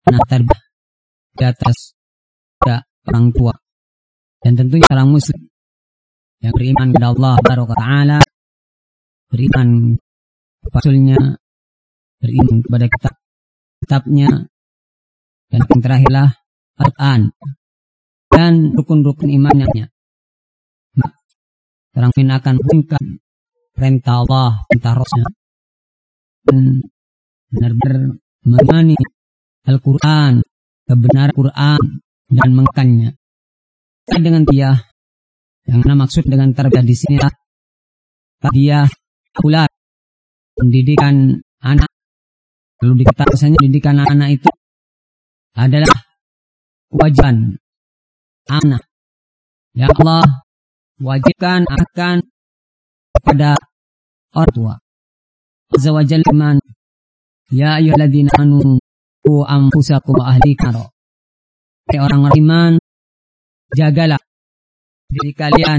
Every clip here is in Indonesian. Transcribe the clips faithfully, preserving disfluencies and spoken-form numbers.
anak tarbiyah di atas ya, orang tua. Dan tentunya orang muslim yang beriman kepada Allah Subhanahu wa taala, beriman kepada Rasulnya, beriman kepada kitab kitabnya, dan yang terakhirlah Al-Quran dan rukun-rukun imannya. Orang ini akan menunjukkan perintah Allah, perintah Rasulnya, dan benar-benar mengimani Al-Quran, kebenaran Quran, dan mengekannya. Dengan dia, yang maksud dengan tarbiyah di sini adalah tarbiyah aulad, pendidikan anak. Lalu dikatakan bahasanya pendidikan anak itu adalah kewajiban anak yang Allah wajibkan akan kepada orang tua. Azza wa jalla man ya ayyuhalladzina amanu qu anfusakum wa ahlikum naro. Hai orang-orang iman, jagalah diri kalian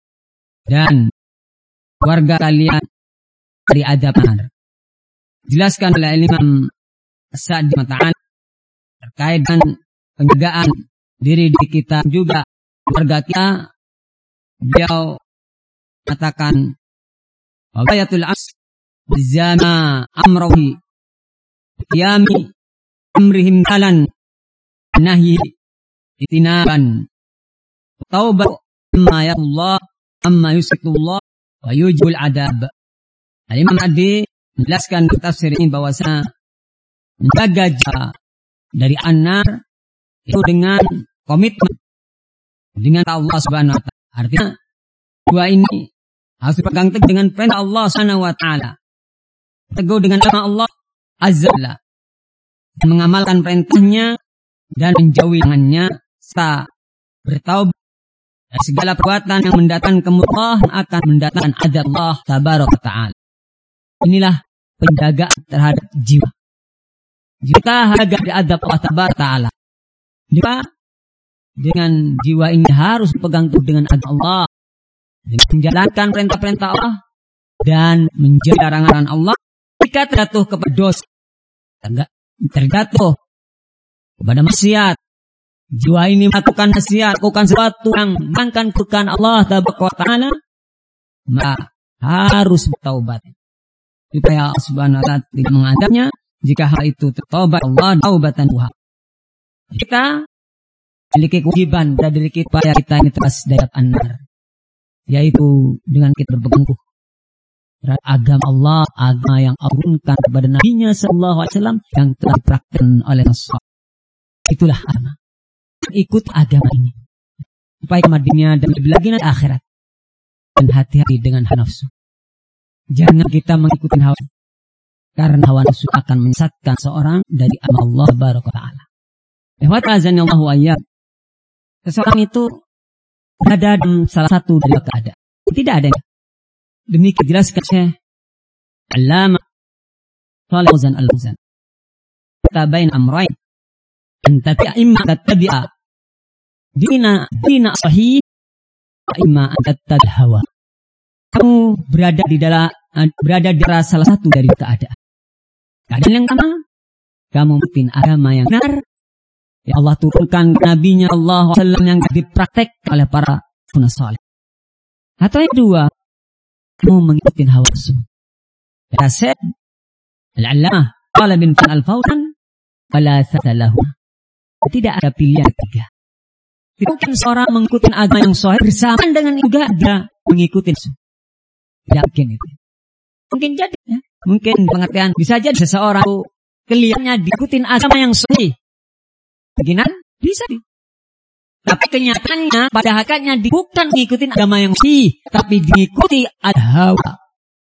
dan keluarga kalian dari azab neraka. Jelaskan oleh Imam As-Sa'di Mata'al terkait dengan penjagaan diri diri kita juga keluarga kita. Beliau katakan wabayatul as bizama amrohi qiyami amrihim talan nahyi itinaban taubat amma ya Allah amma yusitullah wa yujul adab. Imam Adi menjelaskan di tafsir ini bahwasanya menjaga jarak dari anar itu dengan komitmen dengan Allah Subhanahu wa taala. Artinya dua ini harus dipegang teguh dengan perintah Allah Subhanahu wa taala. Teguh dengan nama Allah Azza wa Jalla. Mengamalkan perintahnya dan menjauhi larangannya serta bertaubat dari segala perbuatan yang mendatangkan kemurkaan akan mendatangkan azab Allah Tabaraka wa taala. Inilah penjaga terhadap jiwa. Jika harga di azab Allah Tabaraka wa taala, jika dengan jiwa ini harus berpegang teguh dengan azab Allah, menjalankan perintah-perintah Allah dan menjauhi larangan Allah. Jika terjatuh kepada dosa, terjatuh kepada maksiat, jiwa ini melakukan maksiat, melakukan sesuatu yang melanggar keputusan Allah Tabaraka wa taala, maka harus bertaubat supaya Allah Subhanahu wa taala tidak mengadabnya jika hal itu tertaubat Allah taubatan tuha. Kita memiliki kewajiban pada diri kita supaya kita ini terbebas dari an-nar, yaitu dengan kita berpegang teguh terhadap agama Allah, agama yang Allah turunkan kepada Nabi-Nya sallallahu alaihi wasallam yang telah dipraktikkan oleh Rasul. Itulah agama. Ikut agama ini supaya selamat dunia dan lebih lagi nanti akhirat. Dan hati-hati dengan hawa nafsu. Jangan kita mengikuti hawa, karena hawa nafsu akan menyesatkan seorang dari amal Allah Subhanahu wa taala. Lewat azan Allah wa iyyak. Seseorang itu berada dalam salah satu dari keadaan. Tidak ada yang demikian jelaskan Syekh Allamah Shalih Fauzan Al-Fauzan. Tabain amrayn anta ta'imma tattabi'a dina dina sahih imma anta tattabi' hawa. Kamu berada di dalam berada di salah satu dari keadaan. Keadaan yang pertama, kamu mungkin agama yang benar yang Allah turunkan ke Nabi-Nya Allah sallallahu alaihi wasallam yang dipraktekkan oleh para salafus saleh. Atau yang kedua, kamu mengikuti hawa nafsu. Kata Syekh Al-Allamah Shalih bin Al-Fauzan, fala satalahu. Tidak ada pilihan ketiga. Bukan seorang mengikuti agama yang sahih bersamaan dengan juga dia mengikuti nafsu. Tidak mungkin itu. Mungkin jadi, ya. Mungkin pengertian bisa jadi seseorang kelihatannya diikuti agama yang sahih. Mungkinan bisa. Tapi kenyataannya pada hakikatnya bukan mengikuti agama yang sahih, tapi diikuti ada hawa.